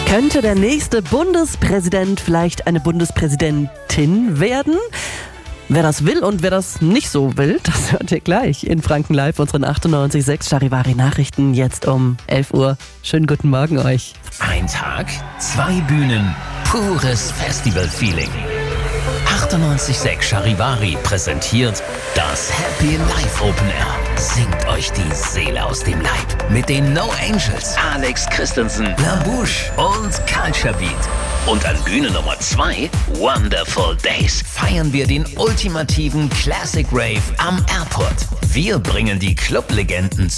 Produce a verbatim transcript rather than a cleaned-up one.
Könnte der nächste Bundespräsident vielleicht eine Bundespräsidentin werden? Wer das will und wer das nicht so will, das hört ihr gleich in Franken Live, unseren achtundneunzig Komma sechs Charivari Nachrichten, jetzt um elf Uhr. Schönen guten Morgen euch. Ein Tag, zwei Bühnen, pures Festival-Feeling. achtundneunzig Komma sechs Charivari präsentiert das Happy Life Open Air. Singt euch die Seele aus dem Leib mit den No Angels, Alex Christensen, La Bouche und Culture Beat. Und an Bühne Nummer zwei, Wonderful Days, feiern wir den ultimativen Classic Rave am Airport. Wir bringen die Clublegenden